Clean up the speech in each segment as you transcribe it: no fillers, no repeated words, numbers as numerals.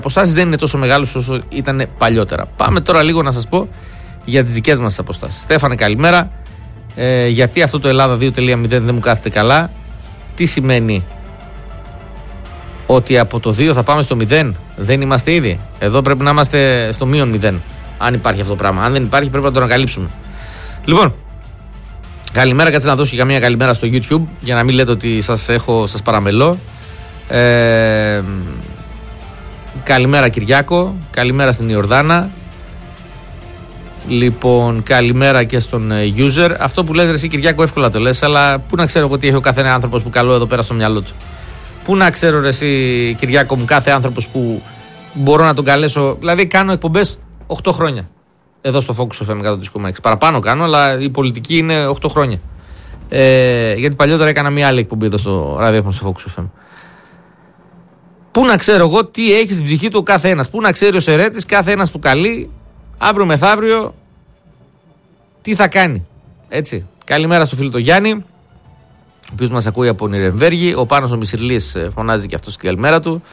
αποστάσεις δεν είναι τόσο μεγάλες όσο ήταν παλιότερα. Πάμε τώρα λίγο να σας πω για τις δικές μας αποστάσεις. Στέφανε, καλημέρα. Γιατί αυτό το Ελλάδα 2.0 δεν μου κάθεται καλά? Τι σημαίνει ότι από το 2 θα πάμε στο 0? Δεν είμαστε ήδη? Εδώ πρέπει να είμαστε στο -0, αν υπάρχει αυτό το πράγμα. Αν δεν υπάρχει, πρέπει να το ανακαλύψουμε. Λοιπόν, καλημέρα. Κάτσε να δώσω και καμία καλημέρα στο YouTube για να μην λέτε ότι σας παραμελώ. Καλημέρα Κυριάκο, καλημέρα στην Ιορδάνα. Λοιπόν, καλημέρα και στον user. Αυτό που λες ρε εσύ Κυριάκο εύκολα το λες, αλλά πού να ξέρω εγώ τι έχει ο κάθε άνθρωπος που καλώ εδώ πέρα στο μυαλό του? Πού να ξέρω ρε εσύ Κυριάκο μου κάθε άνθρωπος που μπορώ να τον καλέσω? Δηλαδή κάνω εκπομπές 8 χρόνια εδώ στο Focus FM 100,6. Παραπάνω κάνω, αλλά η πολιτική είναι 8 χρόνια. Γιατί παλιότερα έκανα μια άλλη εκπομπή εδώ στο ραδιόφωνο στο Focus FM. Πού να ξέρω εγώ τι έχει στην ψυχή του ο κάθε ένας? Πού να ξέρει ο Σερέτης κάθε ένας που καλεί αύριο μεθαύριο τι θα κάνει? Έτσι. Καλημέρα στο φίλο το Γιάννη, ο οποίος μας ακούει από Νιρεμβέργη. Ο Πάνος ο Μισηρλής φωνάζει και αυτός την καλημέρα του.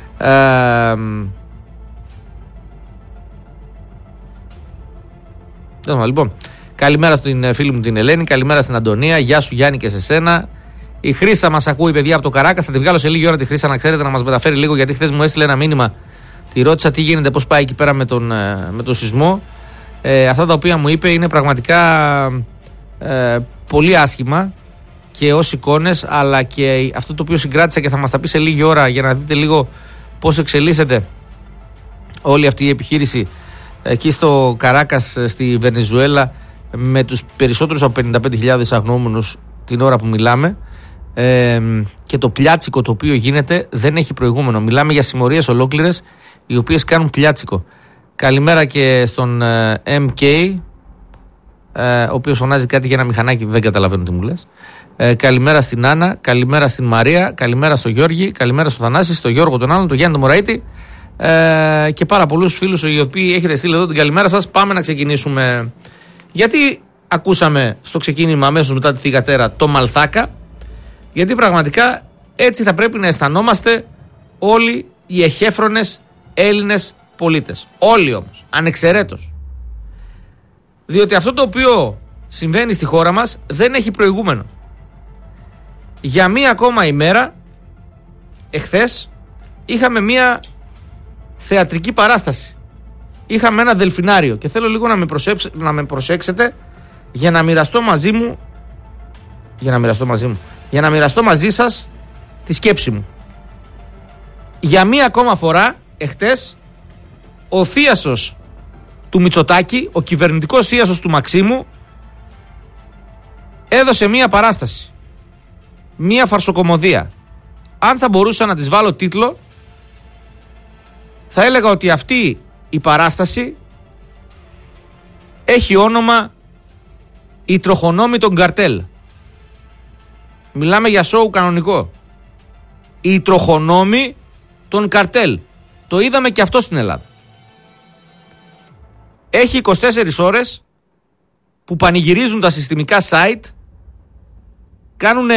Λοιπόν, καλημέρα στην φίλη μου την Ελένη, καλημέρα στην Αντωνία. Γεια σου Γιάννη και σε σένα. Η Χρύσα μας ακούει, παιδιά, από το Καράκας. Θα τη βγάλω σε λίγη ώρα τη Χρύσα, να ξέρετε, να μας μεταφέρει λίγο, γιατί χθες μου έστειλε ένα μήνυμα. Τη ρώτησα τι γίνεται, πώς πάει εκεί πέρα με τον σεισμό. Αυτά τα οποία μου είπε είναι πραγματικά πολύ άσχημα και ως εικόνες, αλλά και αυτό το οποίο συγκράτησα και θα μας τα πει σε λίγη ώρα για να δείτε λίγο πώς εξελίσσεται όλη αυτή η επιχείρηση εκεί στο Καράκας στη Βενεζουέλα, με τους περισσότερους από 55.000 αγνοούμενους την ώρα που μιλάμε, και το πλιάτσικο το οποίο γίνεται δεν έχει προηγούμενο. Μιλάμε για συμμορίες ολόκληρες οι οποίες κάνουν πλιάτσικο. Καλημέρα και στον MK, ο οποίος φωνάζει κάτι για ένα μηχανάκι, δεν καταλαβαίνω τι μου λες. Καλημέρα στην Άννα, καλημέρα στην Μαρία, καλημέρα στο Γιώργη, καλημέρα στο Θανάση, στο Γιώργο τον άλλον, τον Γιάννη τον Μωραήτη, και πάρα πολλούς φίλους οι οποίοι έχετε στείλει εδώ την καλημέρα σας. Πάμε να ξεκινήσουμε. Γιατί ακούσαμε στο ξεκίνημα αμέσως μετά τη θυγατέρα το Μαλθάκα? Γιατί πραγματικά έτσι θα πρέπει να αισθανόμαστε όλοι οι εχέφρονες Έλληνες πολίτες. Όλοι όμως, ανεξαιρέτως. Διότι αυτό το οποίο συμβαίνει στη χώρα μας δεν έχει προηγούμενο. Για μία ακόμα ημέρα, εχθές, είχαμε θεατρική παράσταση. Είχαμε ένα δελφινάριο και θέλω λίγο να με προσέξετε για να μοιραστώ μαζί σας τη σκέψη μου. Για μία ακόμα φορά, εχθές, ο θίασος του Μητσοτάκη, ο κυβερνητικός θίασος του Μαξίμου, έδωσε μία παράσταση. Μία φαρσοκομωδία. Αν θα μπορούσα να της βάλω τίτλο, θα έλεγα ότι αυτή η παράσταση έχει όνομα «Οι τροχονόμοι των καρτέλ». Μιλάμε για σόου κανονικό. Οι τροχονόμοι των καρτέλ. Το είδαμε και αυτό στην Ελλάδα. Έχει 24 ώρες που πανηγυρίζουν τα συστημικά site, κάνουν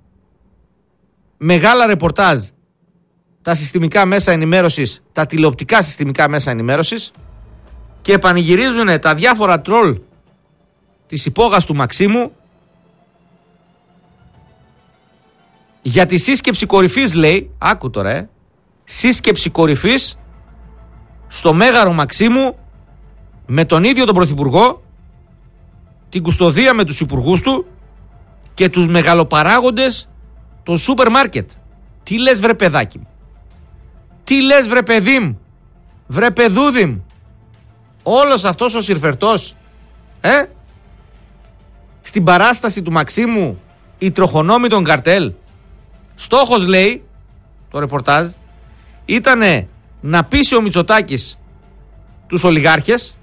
μεγάλα ρεπορτάζ τα συστημικά μέσα ενημέρωσης, τα τηλεοπτικά συστημικά μέσα ενημέρωσης, και πανηγυρίζουν τα διάφορα τρόλ της υπόγας του Μαξίμου για τη σύσκεψη κορυφής, λέει, άκου τώρα, σύσκεψη κορυφής στο Μέγαρο Μαξίμου με τον ίδιο τον Πρωθυπουργό, την κουστοδία με τους υπουργούς του και τους μεγαλοπαράγοντες των σούπερ μάρκετ. Τι λες βρε παιδάκι μου? Τι λες βρε παιδί μου? Βρε παιδούδι μου? Όλος αυτός ο συρφερτός στην παράσταση του Μαξίμου, οι τροχονόμοι των καρτέλ, στόχος, λέει το ρεπορτάζ, ήτανε να πείσει ο Μητσοτάκης τους ολιγάρχες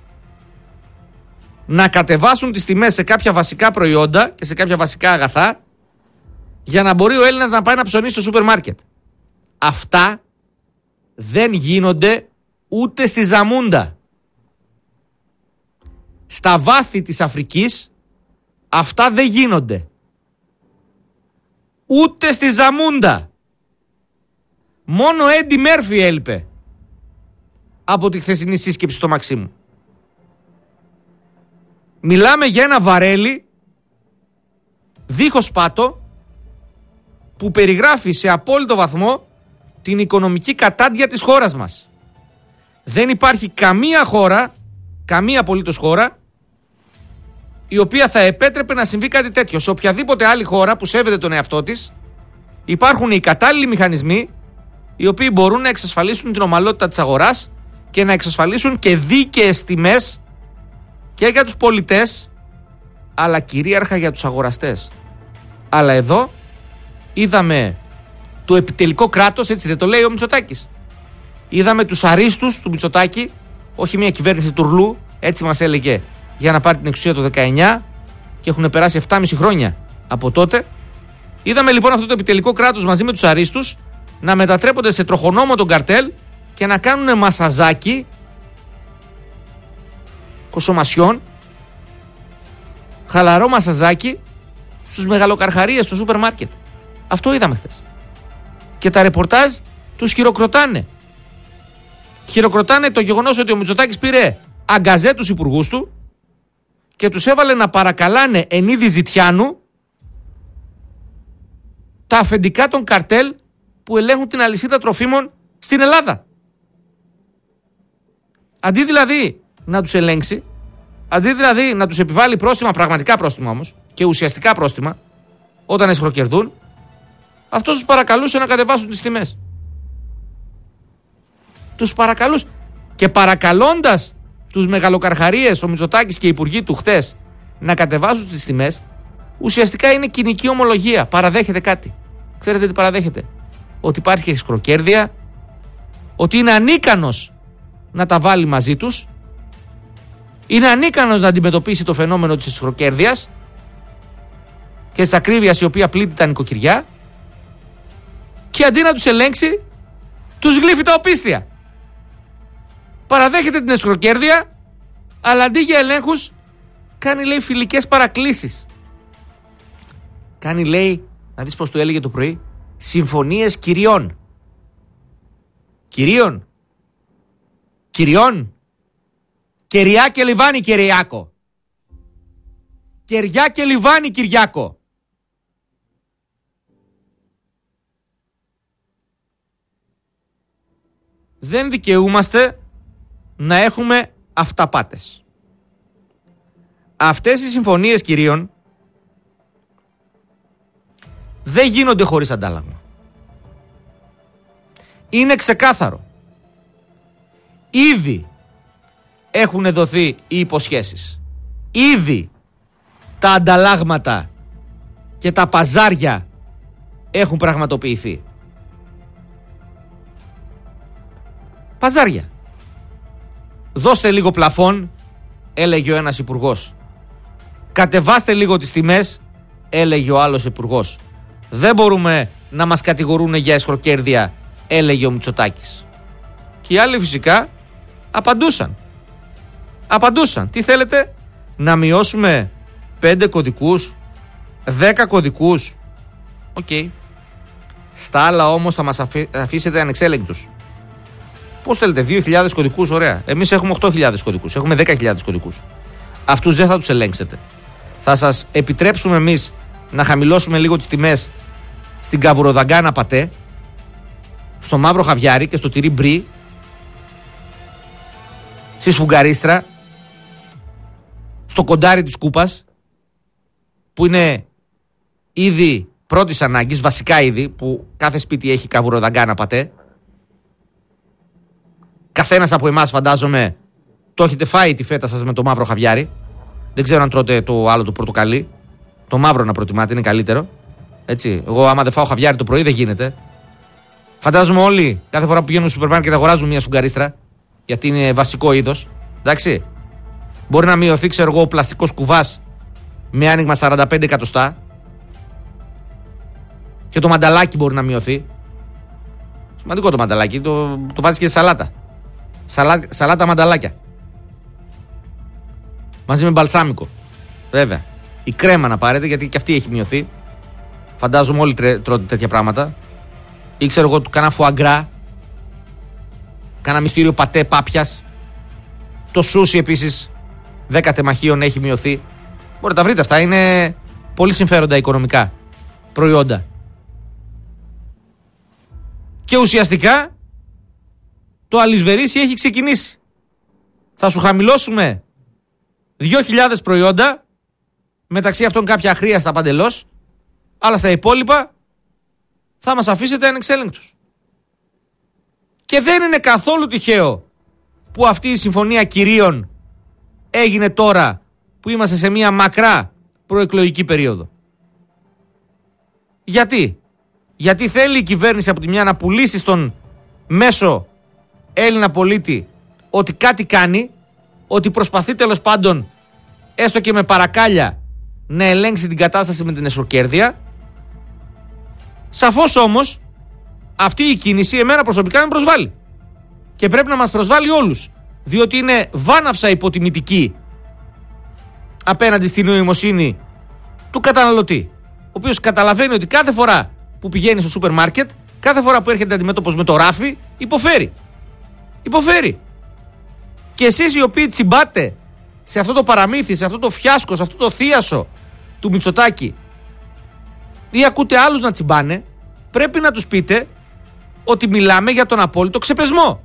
να κατεβάσουν τις τιμές σε κάποια βασικά προϊόντα και σε κάποια βασικά αγαθά, για να μπορεί ο Έλληνας να πάει να ψωνίσει στο σούπερ μάρκετ. Αυτά δεν γίνονται ούτε στη Ζαμούντα. Στα βάθη της Αφρικής αυτά δεν γίνονται. Ούτε στη Ζαμούντα. Μόνο Έντι Μέρφυ έλειπε από τη χθεσινή σύσκεψη στο Μαξίμου. Μιλάμε για ένα βαρέλι δίχως πάτο που περιγράφει σε απόλυτο βαθμό την οικονομική κατάντια της χώρας μας. Δεν υπάρχει καμία χώρα, καμία απολύτως χώρα, η οποία θα επέτρεπε να συμβεί κάτι τέτοιο. Σε οποιαδήποτε άλλη χώρα που σέβεται τον εαυτό της, υπάρχουν οι κατάλληλοι μηχανισμοί οι οποίοι μπορούν να εξασφαλίσουν την ομαλότητα της αγοράς και να εξασφαλίσουν και δίκαιες τιμές και για τους πολιτές, αλλά κυρίαρχα για τους αγοραστές. Αλλά εδώ είδαμε το επιτελικό κράτος, έτσι δεν το λέει ο Μητσοτάκης. Είδαμε τους αρίστους του Μητσοτάκη, όχι μια κυβέρνηση τουρλού, έτσι μας έλεγε, για να πάρει την εξουσία το 19 και έχουν περάσει 7,5 χρόνια από τότε. Είδαμε λοιπόν αυτό το επιτελικό κράτος μαζί με τους αρίστους να μετατρέπονται σε τροχονόμο των καρτέλ και να κάνουν μασαζάκι κοσομασιών, χαλαρό μασαζάκι στους μεγαλοκαρχαρίες, στο σούπερ μάρκετ. Αυτό είδαμε χθες. Και τα ρεπορτάζ τους χειροκροτάνε. Χειροκροτάνε το γεγονός ότι ο Μητσοτάκης πήρε αγκαζέ τους υπουργούς του και τους έβαλε να παρακαλάνε εν είδη ζητιάνου τα αφεντικά των καρτέλ που ελέγχουν την αλυσίδα τροφίμων στην Ελλάδα. Αντί δηλαδή να τους ελέγξει, αντί δηλαδή να τους επιβάλλει πρόστιμα, πραγματικά πρόστιμα όμως, και ουσιαστικά πρόστιμα, όταν εσχροκερδούν, αυτός τους παρακαλούσε να κατεβάσουν τις τιμές. Τους παρακαλούσε. Και παρακαλώντας τους μεγαλοκαρχαρίες, ο Μητσοτάκης και οι υπουργοί του χτες να κατεβάσουν τις τιμές, ουσιαστικά είναι κοινική ομολογία. Παραδέχεται κάτι. Ξέρετε τι παραδέχεται? Ότι υπάρχει εσχροκέρδεια, ότι είναι ανίκανος να τα βάλει μαζί τους, είναι ανίκανος να αντιμετωπίσει το φαινόμενο της εσχροκέρδειας και της ακρίβειας η οποία πλήττει τα νοικοκυριά, και αντί να τους ελέγξει, τους γλύφει τα οπίστια. Παραδέχεται την εσχροκέρδεια, αλλά αντί για ελέγχους κάνει, λέει, φιλικές παρακλήσεις. Κάνει, λέει, να δεις πως του έλεγε το πρωί, συμφωνίες κυριών. Κυριών. Κυριών. Κεριά και λιβάνι, Κυριάκο. Κεριά και λιβάνι, Κυριάκο. Δεν δικαιούμαστε να έχουμε αυταπάτες. Αυτές οι συμφωνίες κυρίων δεν γίνονται χωρίς αντάλλαγμα. Είναι ξεκάθαρο. Ήδη έχουν δοθεί οι υποσχέσεις. Ήδη τα ανταλλάγματα και τα παζάρια έχουν πραγματοποιηθεί. Παζάρια. Δώστε λίγο πλαφόν, έλεγε ο ένας υπουργός. Κατεβάστε λίγο τις τιμές, έλεγε ο άλλος υπουργός. Δεν μπορούμε να μας κατηγορούν για εσχροκέρδεια, έλεγε ο Μητσοτάκης. Και οι άλλοι φυσικά απαντούσαν. Τι θέλετε? Να μειώσουμε 5 κωδικούς, 10 κωδικούς? Οκ. Στα άλλα όμως θα μας αφήσετε ανεξέλεγκτους. Πώς θέλετε, 2.000 κωδικούς? Ωραία. Εμείς έχουμε 8.000 κωδικούς, έχουμε 10.000 κωδικούς. Αυτούς δεν θα τους ελέγξετε. Θα σας επιτρέψουμε εμείς να χαμηλώσουμε λίγο τις τιμές στην καβουροδαγκάνα πατέ, στο μαύρο χαβιάρι και στο τυρί μπρι, στη σφουγγαρίστρα, στο κοντάρι της κούπας, που είναι είδη πρώτης ανάγκης, βασικά είδη, που κάθε σπίτι έχει καβουροδαγκάνα πατέ. Καθένας από εμάς, φαντάζομαι, το έχετε φάει τη φέτα σας με το μαύρο χαβιάρι. Δεν ξέρω αν τρώτε το άλλο, το πορτοκαλί. Το μαύρο να προτιμάτε, είναι καλύτερο. Έτσι. Εγώ, άμα δεν φάω χαβιάρι το πρωί, δεν γίνεται. Φαντάζομαι όλοι, κάθε φορά που πηγαίνουμε στο σούπερ μάρκετ, αγοράζουμε μια σφουγγαρίστρα. Γιατί είναι βασικό είδος. Εντάξει. Μπορεί να μειωθεί, ξέρω εγώ, ο πλαστικός κουβάς με άνοιγμα 45 εκατοστά. Και το μανταλάκι μπορεί να μειωθεί. Σημαντικό το μανταλάκι. Το βάζεις και σε σαλάτα. Σαλάτα μανταλάκια. Μαζί με μπαλσάμικο. Βέβαια. Η κρέμα να πάρετε, γιατί και αυτή έχει μειωθεί. Φαντάζομαι όλοι τρώτε τέτοια πράγματα. Ή ξέρω εγώ, κανένα φουαγκρά. Κάνα μυστήριο πατέ πάπιας. Το σούσι επίσης 10 τεμαχίων έχει μειωθεί. Μπορείτε να τα βρείτε αυτά. Είναι πολύ συμφέροντα οικονομικά προϊόντα. Και ουσιαστικά το αλυσβερίσι έχει ξεκινήσει. Θα σου χαμηλώσουμε 2.000 προϊόντα, μεταξύ αυτών κάποια αχρίαστα παντελώς, αλλά στα υπόλοιπα θα μας αφήσετε ανεξέλεγκτους. Και δεν είναι καθόλου τυχαίο που αυτή η συμφωνία κυρίων έγινε τώρα που είμαστε σε μια μακρά προεκλογική περίοδο. Γιατί θέλει η κυβέρνηση από τη μια να πουλήσει στον μέσο Έλληνα πολίτη ότι κάτι κάνει, ότι προσπαθεί τέλος πάντων έστω και με παρακάλια να ελέγξει την κατάσταση με την εσωκέρδεια. Σαφώς όμως αυτή η κίνηση εμένα προσωπικά με προσβάλλει και πρέπει να μας προσβάλλει όλους, διότι είναι βάναυσα υποτιμητική απέναντι στην νοημοσύνη του καταναλωτή, ο οποίος καταλαβαίνει ότι κάθε φορά που πηγαίνει στο σούπερ μάρκετ, κάθε φορά που έρχεται αντιμέτωπος με το ράφι, υποφέρει. Και εσείς οι οποίοι τσιμπάτε σε αυτό το παραμύθι, σε αυτό το φιάσκο, σε αυτό το θίασο του Μητσοτάκη ή ακούτε άλλους να τσιμπάνε, πρέπει να τους πείτε ότι μιλάμε για τον απόλυτο ξεπεσμό.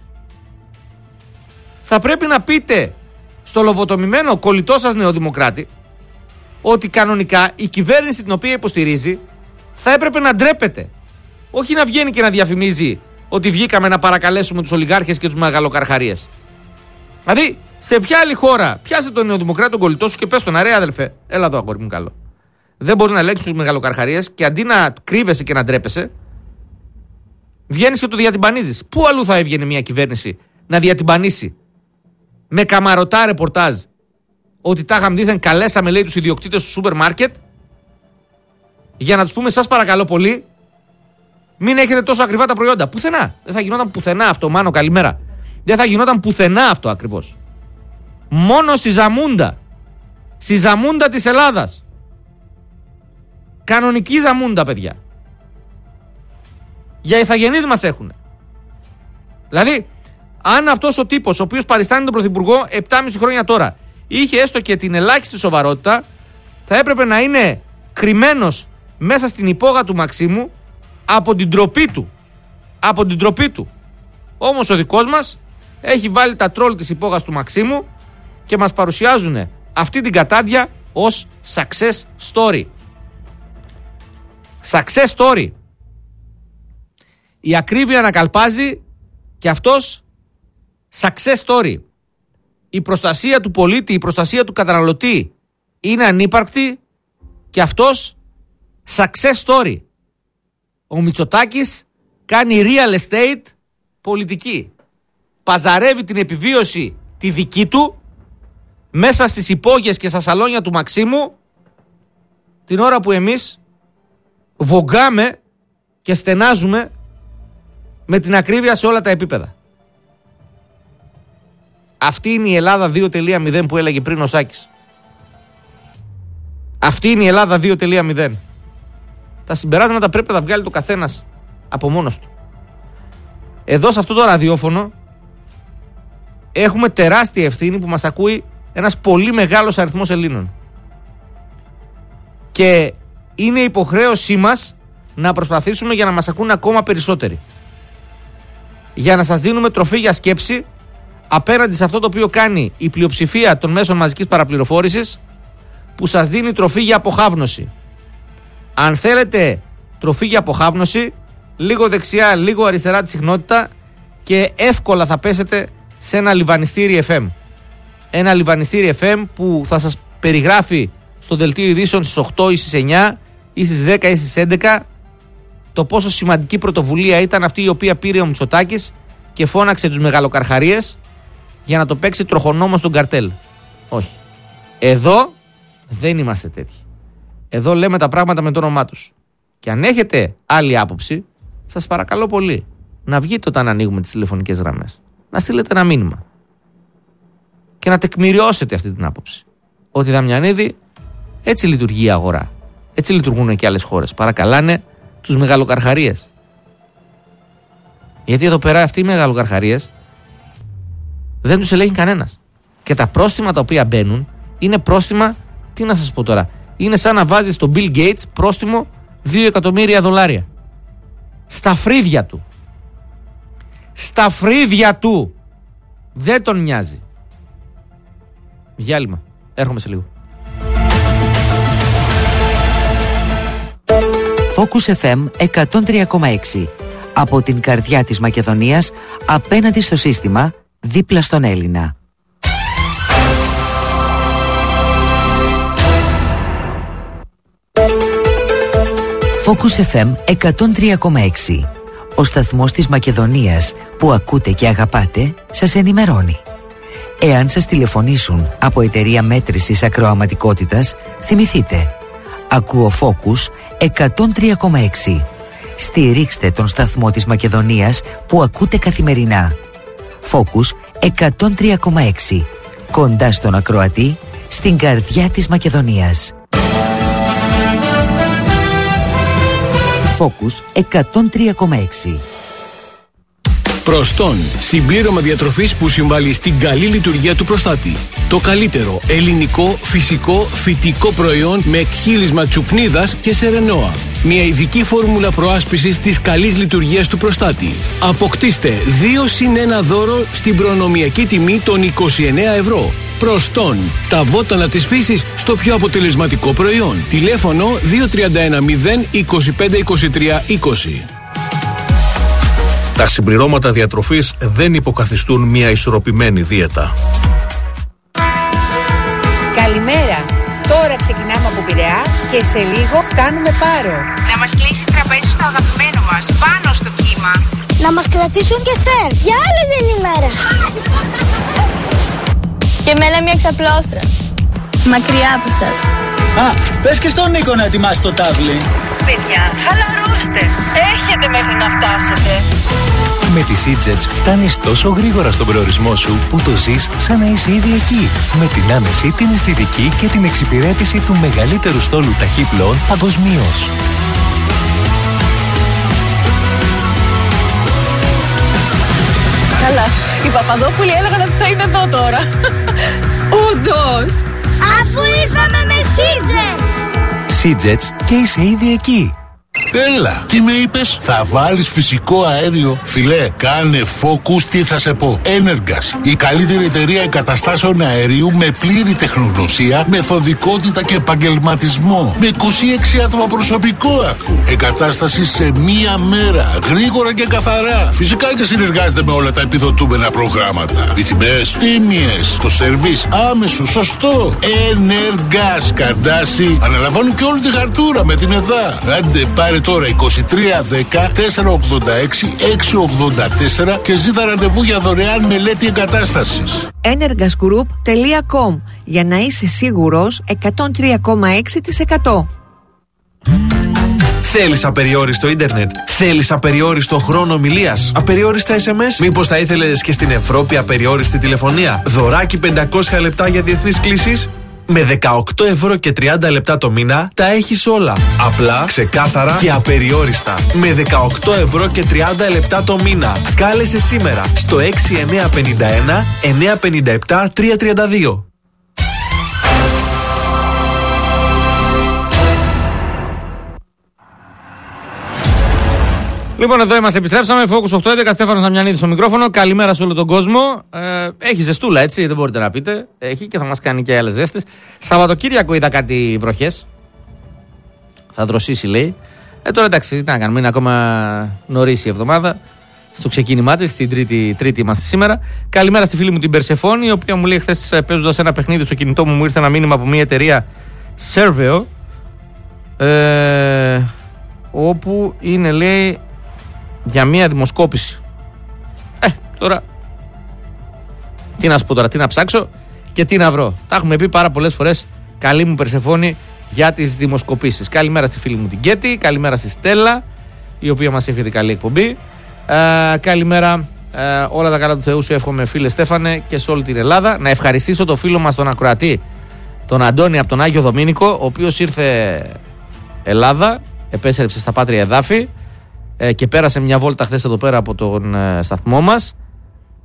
Θα πρέπει να πείτε στο λοβοτομημένο κολλητό σας νεοδημοκράτη ότι κανονικά η κυβέρνηση την οποία υποστηρίζει θα έπρεπε να ντρέπεται. Όχι να βγαίνει και να διαφημίζει ότι βγήκαμε να παρακαλέσουμε τους ολιγάρχες και τους μεγαλοκαρχαρίες. Δηλαδή, σε ποια άλλη χώρα, πιάσε τον νεοδημοκράτη τον κολλητό σου και πες τον, ρε αδελφέ, έλα εδώ αγόρι μου καλό. Δεν μπορεί να ελέγξει τους μεγαλοκαρχαρίες και αντί να κρύβεσαι και να ντρέπεσαι, βγαίνεις και το διατυμπανίζεις. Πού αλλού θα έβγαινε μια κυβέρνηση να διατυμπανίσει με καμαρωτά ρεπορτάζ ότι τάχαμε δήθεν καλέσαμε, λέει, τους ιδιοκτήτες του σούπερ μάρκετ για να τους πούμε σας παρακαλώ πολύ μην έχετε τόσο ακριβά τα προϊόντα. Πουθενά. Δεν θα γινόταν πουθενά αυτό, Μάνο, καλημέρα. Δεν θα γινόταν πουθενά αυτό ακριβώς. Μόνο στη Ζαμούντα. Στη Ζαμούντα της Ελλάδας. Κανονική Ζαμούντα, παιδιά. Για ηθαγενείς μας έχουν. Δηλαδή, αν αυτός ο τύπος, ο οποίος παριστάνει τον Πρωθυπουργό 7,5 χρόνια τώρα, είχε έστω και την ελάχιστη σοβαρότητα, θα έπρεπε να είναι κρυμμένος μέσα στην υπόγα του Μαξίμου από την ντροπή του. Όμως ο δικός μας έχει βάλει τα τρόλ της υπόγας του Μαξίμου και μας παρουσιάζουν αυτή την κατάντια ως success story. Success story. Η ακρίβεια ανακαλπάζει και αυτός success story. Η προστασία του πολίτη, η προστασία του καταναλωτή είναι ανύπαρκτη και αυτός success story. Ο Μητσοτάκης κάνει real estate πολιτική. Παζαρεύει την επιβίωση τη δική του μέσα στις υπόγειες και στα σαλόνια του Μαξίμου την ώρα που εμείς βογκάμε και στενάζουμε με την ακρίβεια σε όλα τα επίπεδα. Αυτή είναι η Ελλάδα 2.0 που έλεγε πριν ο Σάκης. Αυτή είναι η Ελλάδα 2.0. Τα συμπεράσματα πρέπει να τα βγάλει το καθένας από μόνος του. Εδώ σε αυτό το ραδιόφωνο έχουμε τεράστια ευθύνη που μας ακούει ένας πολύ μεγάλος αριθμός Ελλήνων. Και είναι υποχρέωσή μας να προσπαθήσουμε για να μας ακούν ακόμα περισσότεροι. Για να σας δίνουμε τροφή για σκέψη απέναντι σε αυτό το οποίο κάνει η πλειοψηφία των μέσων μαζικής παραπληροφόρησης, που σας δίνει τροφή για αποχάβνωση. Αν θέλετε τροφή για αποχάβνωση, λίγο δεξιά, λίγο αριστερά τη συχνότητα και εύκολα θα πέσετε σε ένα λιβανιστήρι FM. Ένα λιβανιστήρι FM που θα σας περιγράφει στο δελτίο ειδήσεων στις 8 ή στις 9 ή στις 10 ή στις 11 το πόσο σημαντική πρωτοβουλία ήταν αυτή η οποία πήρε ο Μητσοτάκης και φώναξε τους μεγαλοκαρχαρίες για να το παίξει τροχονόμο στον καρτέλ. Όχι. Εδώ δεν είμαστε τέτοιοι. Εδώ λέμε τα πράγματα με το όνομά τους. Και αν έχετε άλλη άποψη, σας παρακαλώ πολύ να βγείτε όταν ανοίγουμε τις τηλεφωνικές γραμμές. Να στείλετε ένα μήνυμα. Και να τεκμηριώσετε αυτή την άποψη. Ότι Δαμιανίδη, έτσι λειτουργεί η αγορά. Έτσι λειτουργούν και άλλες χώρες. Παρακαλάνε τους μεγαλοκαρχαρίες. Γιατί εδώ πέρα αυτοί οι μεγαλοκαρχαρίες Δεν τους ελέγχει κανένας. Και τα πρόστιμα τα οποία μπαίνουν είναι πρόστιμα, τι να σας πω τώρα, είναι σαν να βάζεις στον Bill Gates πρόστιμο $2 εκατομμύρια. Στα φρύδια του. Στα φρύδια του. Δεν τον νοιάζει. Διάλειμμα. Έρχομαι σε λίγο. Focus FM 103,6. Από την καρδιά της Μακεδονίας, απέναντι στο σύστημα, δίπλα στον Έλληνα. Focus FM 103,6. Ο σταθμός της Μακεδονίας που ακούτε και αγαπάτε σας ενημερώνει. Εάν σας τηλεφωνήσουν από εταιρεία μέτρησης ακροαματικότητας, θυμηθείτε. Ακούω Focus 103,6. Στηρίξτε τον σταθμό της Μακεδονίας που ακούτε καθημερινά. Focus 103,6. Κοντά στον ακροατή, στην καρδιά της Μακεδονίας. Focus 103,6. Προστόν, συμπλήρωμα διατροφής που συμβάλλει στην καλή λειτουργία του προστάτη. Το καλύτερο ελληνικό, φυσικό, φυτικό προϊόν με εκχύλισμα τσουπνίδας και σερενόα. Μια ειδική φόρμουλα προάσπισης της καλής λειτουργίας του προστάτη. Αποκτήστε 2+1 δώρο στην προνομιακή τιμή των 29 ευρώ. Προστόν, τα βότανα της φύσης στο πιο αποτελεσματικό προϊόν. Τηλέφωνο 231 0 25 23 20. Τα συμπληρώματα διατροφής δεν υποκαθιστούν μια ισορροπημένη δίαιτα. Καλημέρα. Τώρα ξεκινάμε από Πειραιά και σε λίγο φτάνουμε Πάρο. Να μας κλείσεις τραπέζι στο αγαπημένο μας, πάνω στο κύμα. Να μας κρατήσουν και σερ για άλλη την ημέρα. Και εμένα μια ξαπλώστρα. Μακριά από σας. Πες και στον Νίκο να ετοιμάσει το τάβλι. Παιδιά, χαλαρώστε. Έχετε μέχρι να φτάσετε. Με τη Seajets φτάνεις τόσο γρήγορα στον προορισμό σου που το ζεις σαν να είσαι ήδη εκεί. Με την άμεση, την αισθητική και την εξυπηρέτηση του μεγαλύτερου στόλου ταχύπλοων παγκοσμίως. Καλά, οι Παπαδόπουλοι έλεγαν ότι θα είναι εδώ τώρα. Όντως. Αφού ήρθαμε με Seajets. Seajets και είσαι ήδη εκεί. Έλα, τι με είπες? Θα βάλεις φυσικό αέριο? Φιλέ, κάνε Focus, τι θα σε πω. Energas, η καλύτερη εταιρεία εγκαταστάσεων αερίου με πλήρη τεχνογνωσία, μεθοδικότητα και επαγγελματισμό. Με 26 άτομα προσωπικό αφού. Εγκατάσταση σε μία μέρα. Γρήγορα και καθαρά. Φυσικά και συνεργάζεται με όλα τα επιδοτούμενα προγράμματα. Οι τιμές τίμιες. Το σερβίς άμεσο, σωστό. Energas, Καρντάση. Αναλαμβάνουν και όλη τη χαρτούρα με την ΕΔΑ. Άντε, πάρε τώρα 2310 486 684 και ζήτα ραντεβού για δωρεάν μελέτη εγκατάστασης. energasgroup.com για να είσαι σίγουρος 103,6%. Θέλεις απεριόριστο ίντερνετ? Θέλεις απεριόριστο χρόνο ομιλίας? Απεριόριστα SMS? Μήπως θα ήθελες και στην Ευρώπη απεριόριστη τηλεφωνία? Δωράκι 500 λεπτά για διεθνείς κλήσεις? Με 18 ευρώ και 30 λεπτά το μήνα τα έχεις όλα. Απλά, ξεκάθαρα και απεριόριστα. Με 18 ευρώ και 30 λεπτά το μήνα. Κάλεσε σήμερα στο 6951 957 332. Λοιπόν, εδώ είμαστε, επιστρέψαμε. Focus 811, Στέφανος Αμιανίδης στο μικρόφωνο. Καλημέρα σε όλο τον κόσμο. Έχει ζεστούλα, έτσι, δεν μπορείτε να πείτε. Έχει και θα μας κάνει και άλλες ζέστες. Σαββατοκύριακο είδα κάτι βροχές. Θα δροσίσει, λέει. Τώρα εντάξει, τι να κάνουμε, είναι ακόμα νωρίς η εβδομάδα. Στο ξεκίνημά της, την τρίτη είμαστε σήμερα. Καλημέρα στη φίλη μου την Περσεφόνη, η οποία μου λέει χθες παίζοντας ένα παιχνίδι στο κινητό μου ήρθε ένα μήνυμα από μια εταιρεία Serveo. Όπου είναι, λέει, για μια δημοσκόπηση. Τώρα τι να σου πω τώρα, τι να ψάξω και τι να βρω. Τα έχουμε πει πάρα πολλές φορές, καλή μου Περσεφόνη, για τις δημοσκοπήσεις. Καλημέρα στη φίλη μου την Κέτη, καλημέρα στη Στέλλα, η οποία μας εύχεται καλή εκπομπή. Καλημέρα, όλα τα καλά του Θεού σου εύχομαι, φίλε Στέφανε, και σε όλη την Ελλάδα. Να ευχαριστήσω τον φίλο μας τον ακροατή, τον Αντώνη από τον Άγιο Δομήνικο, ο οποίος ήρθε Ελλάδα, επέστρεψε στα πάτρια εδάφη και πέρασε μια βόλτα χθες εδώ πέρα από τον σταθμό μας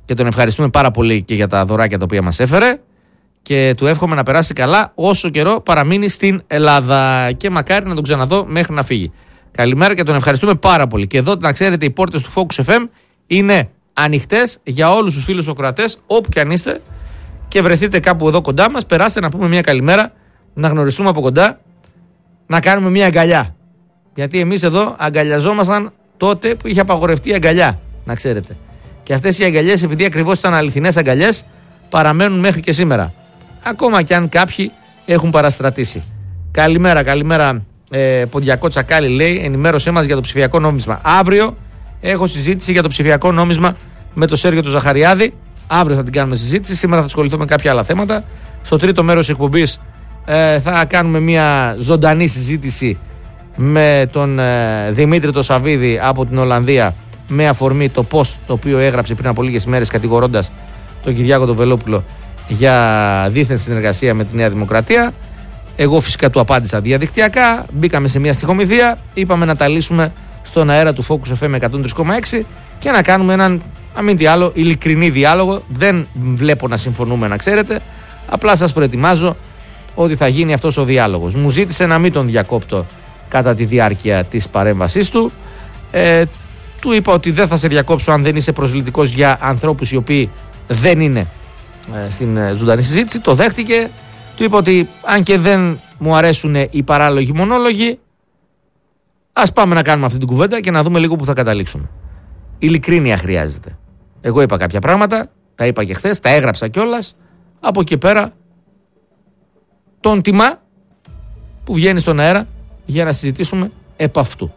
και τον ευχαριστούμε πάρα πολύ και για τα δωράκια τα οποία μας έφερε και του εύχομαι να περάσει καλά όσο καιρό παραμείνει στην Ελλάδα και μακάρι να τον ξαναδώ μέχρι να φύγει. Καλημέρα και τον ευχαριστούμε πάρα πολύ. Και εδώ, να ξέρετε, οι πόρτες του Focus FM είναι ανοιχτές για όλους τους φίλους ακροατές, όπου και αν είστε και βρεθείτε κάπου εδώ κοντά μας. Περάστε να πούμε μια καλημέρα, να γνωριστούμε από κοντά, να κάνουμε μια αγκαλιά. Γιατί εμείς εδώ αγκαλιαζόμασταν τότε που είχε απαγορευτεί η αγκαλιά, να ξέρετε. Και αυτές οι αγκαλιές, επειδή ακριβώς ήταν αληθινές αγκαλιές, παραμένουν μέχρι και σήμερα. Ακόμα κι αν κάποιοι έχουν παραστρατήσει. Καλημέρα, καλημέρα. Ποντιακό Τσακάλι λέει: ενημέρωσέ μας για το ψηφιακό νόμισμα. Αύριο έχω συζήτηση για το ψηφιακό νόμισμα με τον Σέργιο του Ζαχαριάδη. Αύριο θα την κάνουμε συζήτηση. Σήμερα θα ασχοληθώ με κάποια άλλα θέματα. Στο τρίτο μέρος της εκπομπής θα κάνουμε μια ζωντανή συζήτηση με τον Δημήτρη το Σαββίδη από την Ολλανδία, με αφορμή το post το οποίο έγραψε πριν από λίγες ημέρες κατηγορώντας τον Κυριάκο τον Βελόπουλο για δίθεν συνεργασία με τη Νέα Δημοκρατία. Εγώ φυσικά του απάντησα διαδικτυακά. Μπήκαμε σε μια στοιχομηθεία. Είπαμε να τα λύσουμε στον αέρα του Focus FM 103,6 και να κάνουμε έναν, αν μη τι άλλο, ειλικρινή διάλογο. Δεν βλέπω να συμφωνούμε, να ξέρετε. Απλά σας προετοιμάζω ότι θα γίνει αυτός ο διάλογος. Μου ζήτησε να μην τον διακόπτω κατά τη διάρκεια της παρέμβασής του. Του είπα ότι δεν θα σε διακόψω αν δεν είσαι προσβλητικός για ανθρώπους οι οποίοι δεν είναι στην ζωντανή συζήτηση. Το δέχτηκε. Του είπα ότι αν και δεν μου αρέσουν οι παράλογοι μονόλογοι, ας πάμε να κάνουμε αυτή την κουβέντα και να δούμε λίγο που θα καταλήξουμε. Ειλικρίνεια χρειάζεται. Εγώ είπα κάποια πράγματα, τα είπα και χθες, τα έγραψα κιόλας. Από εκεί πέρα τον τιμά που βγαίνει στον αέρα για να συζητήσουμε επ' αυτού.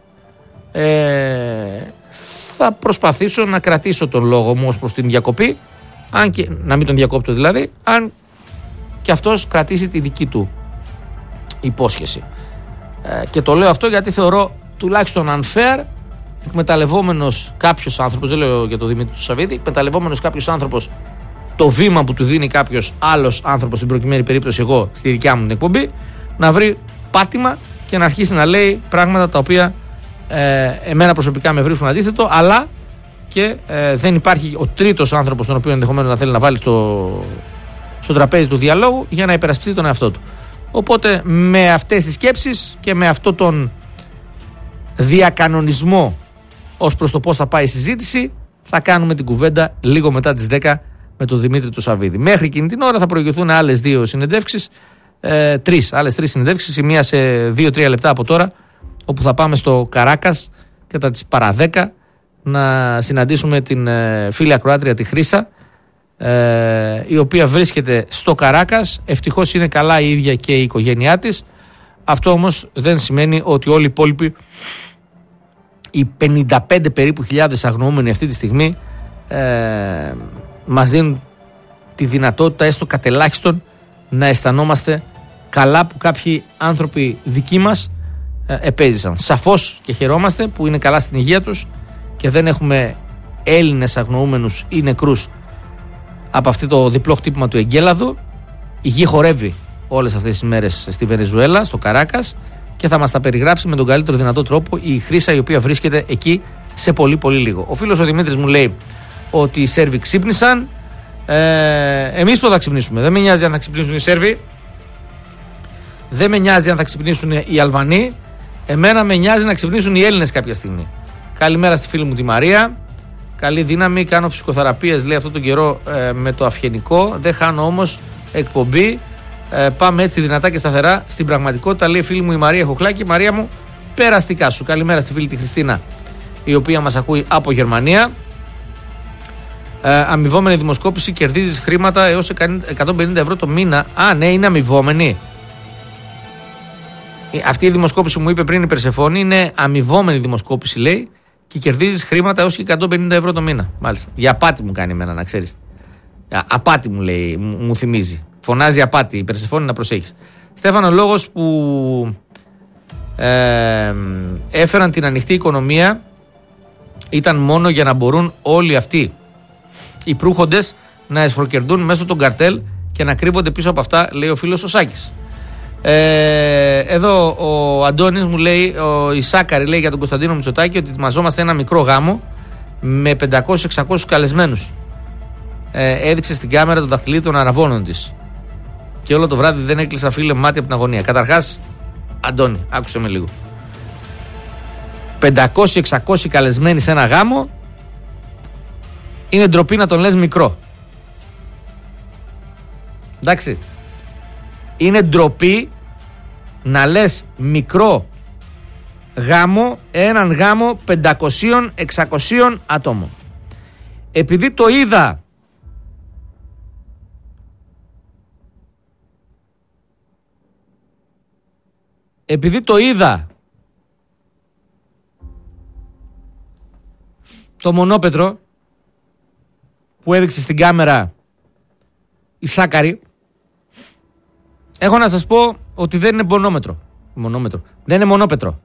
Θα προσπαθήσω να κρατήσω τον λόγο μου ως προς την διακοπή, αν και να μην τον διακόπτω δηλαδή, αν και αυτός κρατήσει τη δική του υπόσχεση. Και το λέω αυτό γιατί θεωρώ τουλάχιστον unfair, εκμεταλλευόμενος κάποιος άνθρωπος, δεν λέω για τον Δημήτρη του Σαββίδη, εκμεταλλευόμενος κάποιος άνθρωπος το βήμα που του δίνει κάποιος άλλος άνθρωπος, στην προκειμένη περίπτωση εγώ στη δικιά μου την εκπομπή, να βρει πάτημα και να αρχίσει να λέει πράγματα τα οποία εμένα προσωπικά με βρίσκουν αντίθετο, αλλά και δεν υπάρχει ο τρίτος άνθρωπος τον οποίο ενδεχομένως να θέλει να βάλει στο τραπέζι του διαλόγου για να υπερασπιστεί τον εαυτό του. Οπότε με αυτές τις σκέψεις και με αυτό τον διακανονισμό ως προς το πώς θα πάει η συζήτηση, θα κάνουμε την κουβέντα λίγο μετά τις 10 με τον Δημήτρη του Σαββίδη. Μέχρι εκείνη την ώρα θα προηγηθούν άλλες δύο συνεντεύξεις, άλλες τρεις συνεντεύξεις, η μία σε 2-3 λεπτά από τώρα, όπου θα πάμε στο Καράκας κατά τις παρά 10 να συναντήσουμε την φίλη ακροάτρια τη Χρύσα, η οποία βρίσκεται στο Καράκας. Ευτυχώς είναι καλά η ίδια και η οικογένειά της. Αυτό όμως δεν σημαίνει ότι όλοι οι υπόλοιποι, οι 55 περίπου χιλιάδες αγνοούμενοι αυτή τη στιγμή, μας δίνουν τη δυνατότητα έστω κατελάχιστον να αισθανόμαστε καλά που κάποιοι άνθρωποι δικοί μας επέζησαν. Σαφώς και χαιρόμαστε που είναι καλά στην υγεία τους και δεν έχουμε Έλληνες αγνοούμενους ή νεκρούς από αυτό το διπλό χτύπημα του εγκέλαδου. Η γη χορεύει όλες αυτές τις μέρες στη Βενεζουέλα, στο Καράκας, και θα μας τα περιγράψει με τον καλύτερο δυνατό τρόπο η Χρύσα, η οποία βρίσκεται εκεί σε πολύ πολύ λίγο. Ο φίλος ο Δημήτρης μου λέει ότι οι Σέρβοι ξύπνησαν. Εμείς που θα ξυπνήσουμε. Δεν με νοιάζει αν θα ξυπνήσουν οι Σέρβοι. Δεν με νοιάζει αν θα ξυπνήσουν οι Αλβανοί. Εμένα με νοιάζει να ξυπνήσουν οι Έλληνες κάποια στιγμή. Καλημέρα στη φίλη μου τη Μαρία. Καλή δύναμη. Κάνω φυσικοθεραπείες, λέει, αυτόν τον καιρό με το αυγενικό. Δεν χάνω όμως εκπομπή. Πάμε έτσι δυνατά και σταθερά στην πραγματικότητα, λέει φίλη μου η Μαρία Χοχλάκη. Μαρία μου, περαστικά σου. Καλημέρα στη φίλη τη Χριστίνα, η οποία μας ακούει από Γερμανία. Αμοιβόμενη δημοσκόπηση, κερδίζεις χρήματα έως 150 ευρώ το μήνα. Α, ναι, είναι αμοιβόμενη. Αυτή η δημοσκόπηση μου είπε πριν η Περσεφόνη, είναι αμοιβόμενη δημοσκόπηση, λέει, και κερδίζεις χρήματα έως και 150 ευρώ το μήνα. Μάλιστα. Για απάτη μου κάνει εμένα, να ξέρεις. Απάτη μου λέει, μου θυμίζει. Φωνάζει απάτη η Περσεφόνη, να προσέχεις. Στέφανο, λόγος που έφεραν την ανοιχτή οικονομία ήταν μόνο για να μπορούν όλοι αυτοί οι προύχοντες να εσχροκερδούν μέσω των καρτέλ και να κρύβονται πίσω από αυτά, λέει ο φίλος ο Σάκης. Εδώ ο Αντώνης μου λέει, η Σάκαρη λέει για τον Κωνσταντίνο Μητσοτάκη, ότι ετοιμαζόμαστε ένα μικρό γάμο με 500-600 καλεσμένους. έδειξε στην κάμερα το δαχτυλίδι των αραβώνων της. Και όλο το βράδυ δεν έκλεισα, φίλε, μάτι από την αγωνία. Καταρχάς, Αντώνη, άκουσε με λίγο. 500-600 καλεσμένοι σε ένα γάμο, είναι ντροπή να τον λες μικρό. Εντάξει. Είναι ντροπή να λες μικρό γάμο, έναν γάμο 500-600 ατόμων. Επειδή το είδα το μονόπετρο που έδειξε στην κάμερα η Σάκαρη, έχω να σας πω ότι δεν είναι μονόμετρο. Δεν είναι μονόπετρο.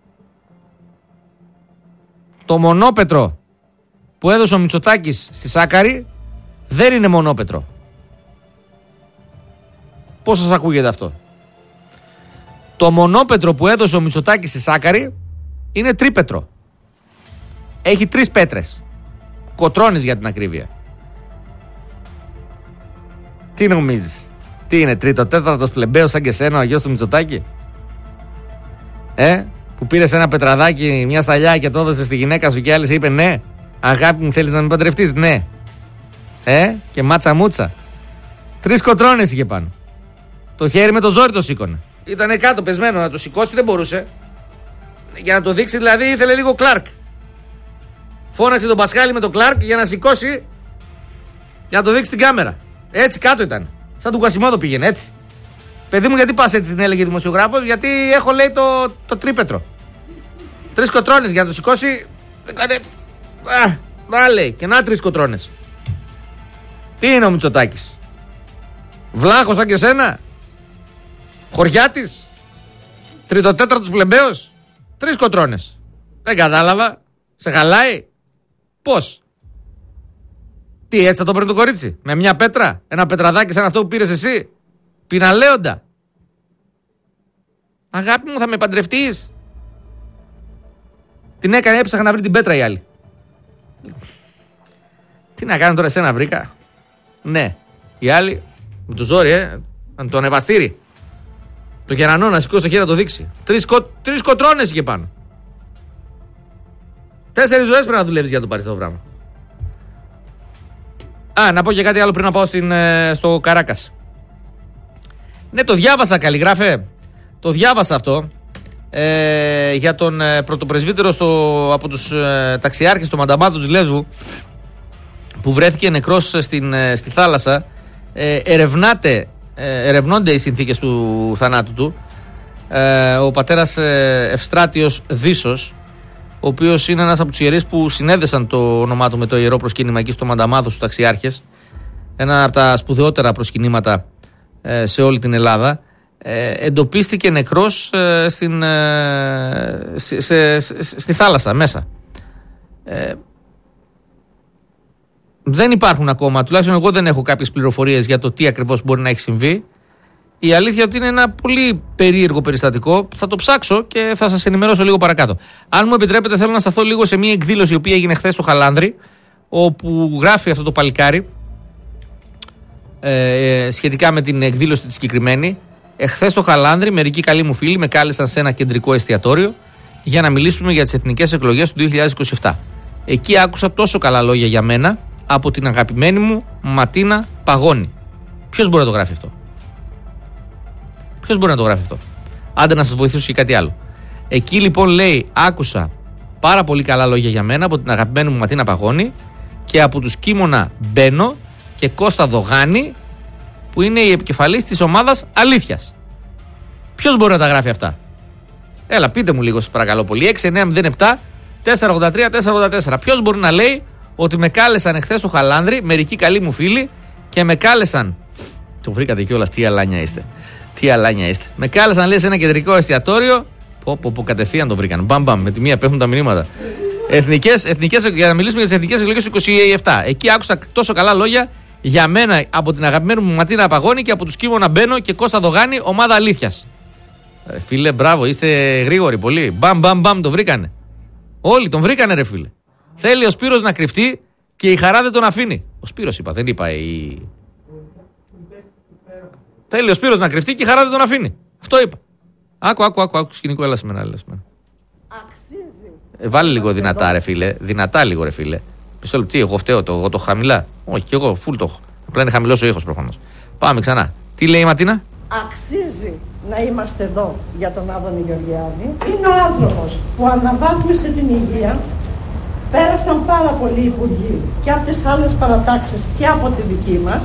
Το μονόπετρο που έδωσε ο Μητσοτάκης στη Σάκαρη δεν είναι μονόπετρο. Πώς σας ακούγεται αυτό? Το μονόπετρο που έδωσε ο Μητσοτάκης στη Σάκαρη είναι τρίπετρο. Έχει 3 πέτρες. Κοτρώνεις για την ακρίβεια. Τι νομίζεις? Τι είναι, τρίτο, τέταρτος πλεμπαίος σαν και σένα ο γιος του Μητσοτάκη? Που πήρες ένα πετραδάκι, μια σταλιά και το έδωσες στη γυναίκα σου και άλλη σε είπε ναι. Αγάπη μου, θέλεις να με παντρευτείς? Ναι. Και μάτσα μούτσα. 3 κοτρώνες είχε πάνω. Το χέρι με το ζόρι το σήκωνε. Ήτανε κάτω πεσμένο, να το σηκώσει δεν μπορούσε. Για να το δείξει δηλαδή ήθελε λίγο Κλάρκ. Φώναξε τον Πασχάλη με τον Κλάρκ για να σηκώσει, για να το δείξει την κάμερα. Έτσι κάτω ήταν. Σαν του Κασιμόδο πήγαινε έτσι. Παιδί μου, γιατί πας έτσι, την έλεγε δημοσιογράφος? Γιατί έχω, λέει, το τρίπετρο. 3 κοτρώνες για να το σηκώσει. Έκανε έτσι. Βάλε και να 3 κοτρώνες. Τι είναι ο Μητσοτάκης? Βλάχος σαν και σένα? Χωριάτης? Τριτοτέταρτος πλεμπαίος? 3 κοτρώνες. Δεν κατάλαβα. Σε χαλάει? Πώς? Τι, έτσι θα το παίρνει το κορίτσι? Με μια πέτρα? Ένα πετραδάκι σαν αυτό που πήρες εσύ? Πιναλέοντα. Αγάπη μου, θα με παντρευτείς? Την έκανε, έψαχνα να βρει την πέτρα η άλλη. Τι να κάνω τώρα, εσένα βρήκα? Ναι. Η άλλη με το ζόρι, το ανεβαστήρι. Το κερανό να σηκώσει το χέρι να το δείξει. 3 κοτρώνες είχε πάνω. 4 ζωές πρέπει να δουλεύεις για να το πάρεις αυτό το πράγμα. Να πω και κάτι άλλο πριν να πάω στο Καράκας. Ναι, το διάβασα, Καλλιγράφε. Το διάβασα αυτό. Για τον πρωτοπρεσβύτερο από τους ταξιάρχες, το Μανταμάδο της Λέσβου, που βρέθηκε νεκρός στη θάλασσα. Ερευνώνται οι συνθήκες του θανάτου του. Ο πατέρας Ευστράτιος Δίσος, ο οποίος είναι ένας από τους ιερείς που συνέδεσαν το όνομά του με το ιερό προσκύνημα εκεί στο Μανταμάδο στους ταξιάρχες. Ένα από τα σπουδαιότερα προσκυνήματα σε όλη την Ελλάδα. Εντοπίστηκε νεκρός στη θάλασσα μέσα. Δεν υπάρχουν ακόμα, τουλάχιστον εγώ δεν έχω κάποιες πληροφορίες για το τι ακριβώς μπορεί να έχει συμβεί. Η αλήθεια ότι είναι ένα πολύ περίεργο περιστατικό. Θα το ψάξω και θα σας ενημερώσω λίγο παρακάτω. Αν μου επιτρέπετε, θέλω να σταθώ λίγο σε μια εκδήλωση η οποία έγινε χθες στο Χαλάνδρι, όπου γράφει αυτό το παλικάρι σχετικά με την εκδήλωση τη συγκεκριμένη. Εχθές στο Χαλάνδρι, μερικοί καλοί μου φίλοι με κάλεσαν σε ένα κεντρικό εστιατόριο για να μιλήσουμε για τις εθνικές εκλογές του 2027. Εκεί άκουσα τόσο καλά λόγια για μένα από την αγαπημένη μου Ματίνα Παγώνη. Ποιος μπορεί να το γράφει αυτό? Ποιος μπορεί να το γράφει αυτό? Άντε να σας βοηθήσω και κάτι άλλο. Εκεί λοιπόν λέει, άκουσα πάρα πολύ καλά λόγια για μένα από την αγαπημένη μου Ματίνα Παγώνη και από τους Κίμωνα Μπένο και Κώστα Δογάνη, που είναι η επικεφαλής της ομάδας Αλήθειας. Ποιος μπορεί να τα γράφει αυτά? Έλα, πείτε μου λίγο σας παρακαλώ πολύ. 6907 483 484. Ποιος μπορεί να λέει ότι με κάλεσαν εχθές στο Χαλάνδρι μερικοί καλοί μου φίλοι και με κάλεσαν. Το βρήκατε κιόλας, τι αλάνια είστε. Τι αλάνια είστε. Με κάλεσαν, λέει, σε ένα κεντρικό εστιατόριο. Πω, κατευθείαν το βρήκαν. Μπαμπαμ, με τη μία πέφτουν τα μηνύματα. Εθνικές, για να μιλήσουμε για τις εθνικές εκλογές του 27. Εκεί άκουσα τόσο καλά λόγια για μένα από την αγαπημένη μου Ματίνα Παγώνη και από τους Κίμωνα Μπένο και Κώστα Δογάνη, ομάδα Αλήθειας. Φίλε, μπράβο, είστε γρήγοροι πολύ. Μπαμ, το βρήκανε. Όλοι τον βρήκανε, ρε φίλε. Θέλει ο Σπύρος να κρυφτεί και η χαρά δεν τον αφήνει. Ο Σπύρος είπα, δεν είπα Θέλει ο Σπύρος να κρυφτεί και η Χαρά δεν τον αφήνει. Αυτό είπα. Άκου σκηνικό, έλα σε μένα. Βάλει λίγο δυνατά ρε φίλε. Δυνατά λίγο ρε φίλε. Μισό λεπτό, εγώ φταίω, εγώ το χαμηλά. Όχι, και εγώ φουλ το έχω. Απλά είναι χαμηλός ο ήχος προφανώς. Πάμε ξανά. Τι λέει η Ματίνα? Αξίζει να είμαστε εδώ για τον Άδωνη Γεωργιάδη. Είναι ο άνθρωπος που αναβάθμισε την υγεία. Πέρασαν πάρα πολλοί υπουργοί και από τις άλλες παρατάξεις και από τη δική μας.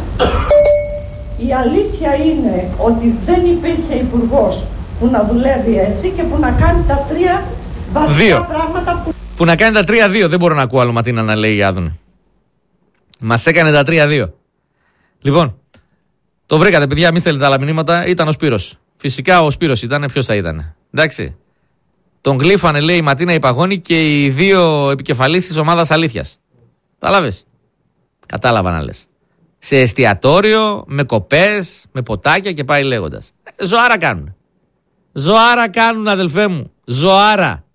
Η αλήθεια είναι ότι δεν υπήρχε υπουργός που να δουλεύει έτσι και που να κάνει τα τρία βασικά πράγματα που να κάνει τα 3-2. Δεν μπορώ να ακούω άλλο Ματίνα να λέει η Άδωνη. Μας έκανε τα 3-2. Λοιπόν, το βρήκατε παιδιά, μη στέλνετε άλλα μηνύματα. Ήταν ο Σπύρος. Φυσικά ο Σπύρος ήταν, ποιος θα ήταν? Εντάξει. Τον γλύφανε λέει η Ματίνα η Παγώνη και οι δύο επικεφαλής της ομάδας αλήθειας. Κατάλαβες? Κατάλαβα να λες. Σε εστιατόριο, με κοπές, με ποτάκια και πάει λέγοντας. Ζωάρα κάνουν. Ζωάρα κάνουν αδελφέ μου. Ζωάρα.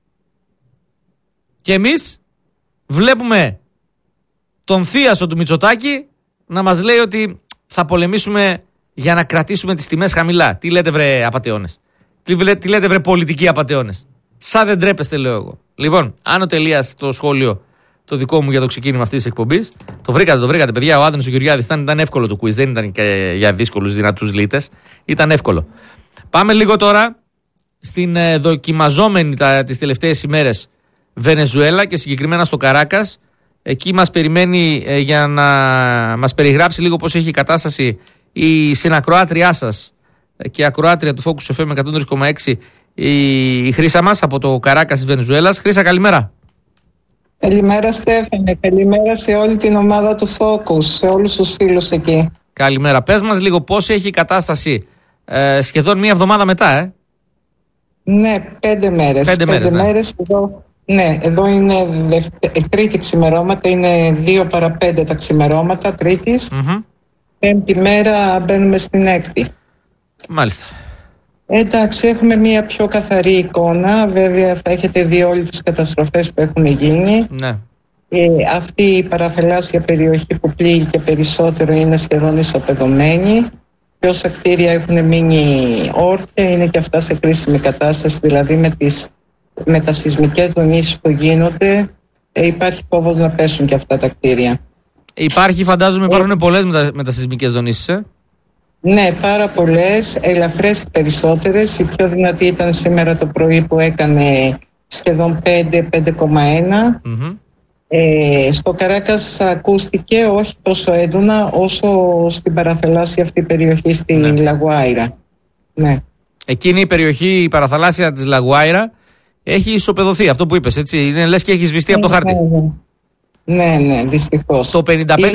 Και εμείς βλέπουμε τον θίασο του Μητσοτάκη να μας λέει ότι θα πολεμήσουμε για να κρατήσουμε τις τιμές χαμηλά. Τι λέτε βρε απατεώνες? Τι λέτε βρε πολιτικοί απατεώνες? Σαν δεν τρέπεστε λέω εγώ. Λοιπόν, Άνω Τελείας το σχόλιο το δικό μου για το ξεκίνημα αυτής της εκπομπής. Το βρήκατε παιδιά. Ο Άδωνης ο Γεωργιάδης ήταν εύκολο το quiz. Δεν ήταν και για δύσκολους δυνατούς λίτες. Ήταν εύκολο. Πάμε λίγο τώρα στην δοκιμαζόμενη τις τελευταίες ημέρες Βενεζουέλα και συγκεκριμένα στο Καράκας. Εκεί μας περιμένει για να μας περιγράψει λίγο πώς έχει η κατάσταση η συνακροάτριά σας και ακροάτρια του Focus FM 103,6 η Χρύσα μας από το Καράκας της Βενεζουέλας. Χρύσα, καλημέρα. Καλημέρα Στέφανε, καλημέρα σε όλη την ομάδα του Focus, σε όλους τους φίλους εκεί. Καλημέρα. Πες μας λίγο πώς έχει η κατάσταση σχεδόν μία εβδομάδα μετά, Ναι, 5 μέρες. 5 μέρες εδώ. Ναι, εδώ είναι τρίτη ξημερώματα, είναι 2 παρα 5 τα ξημερώματα τρίτης. Πέμπτη μέρα μπαίνουμε στην έκτη. Μάλιστα. Εντάξει, έχουμε μια πιο καθαρή εικόνα. Βέβαια θα έχετε δει όλες τις καταστροφές που έχουν γίνει. Ναι. Αυτή η παραθαλάσσια περιοχή που πλήγηκε περισσότερο είναι σχεδόν ισοπεδωμένη. Και όσα κτίρια έχουν μείνει όρθια είναι και αυτά σε κρίσιμη κατάσταση. Δηλαδή με τα σεισμικές δονήσεις που γίνονται υπάρχει φόβος να πέσουν και αυτά τα κτίρια. Υπάρχουν πολλές μετασεισμικές δονήσεις, Ναι, πάρα πολλές, ελαφρές περισσότερες. Η πιο δυνατή ήταν σήμερα το πρωί που έκανε σχεδόν 5,1. Στο Καράκας ακούστηκε όχι τόσο έντονα όσο στην παραθαλάσσια αυτή περιοχή στη Λαγουάιρα. Ναι. Εκείνη η περιοχή, η παραθαλάσσια της Λαγουάιρα, έχει ισοπεδωθεί, αυτό που είπες, έτσι. Είναι λες και έχει σβηστεί από το χάρτη. Ναι, δυστυχώς. Το